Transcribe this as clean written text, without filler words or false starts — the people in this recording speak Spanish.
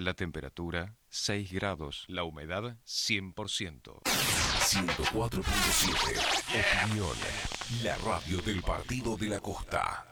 La temperatura 6 grados, la humedad 100%. 104.7. Opinión, la radio del Partido de la Costa.